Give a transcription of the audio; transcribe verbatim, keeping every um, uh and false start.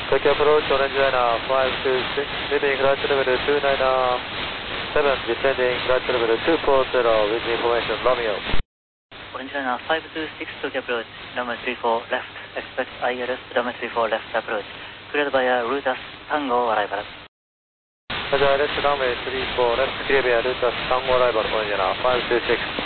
Tokyo approach, orange liner five two six, leading right level two nine seven, descending right level two four zero with information Romeo. Orange liner five two six, Tokyo approach, runway three four left, expect I L S, runway three four left approach, cleared by a Rutas Tango arrival. Roger, I L S runway three four left, clear by a Rutas Tango arrival, orange liner five two six.